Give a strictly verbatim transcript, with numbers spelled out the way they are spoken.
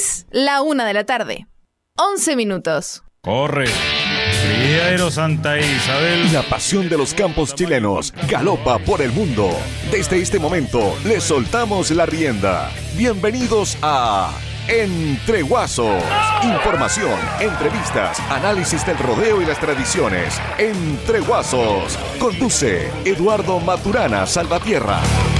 Es la una de la tarde. once minutos. Corre. Criadero Santa Isabel. La pasión de los campos chilenos galopa por el mundo. Desde este momento les soltamos la rienda. Bienvenidos a Entre Guasos. Información, entrevistas, análisis del rodeo y las tradiciones. Entre Guasos. Conduce Eduardo Maturana Salvatierra.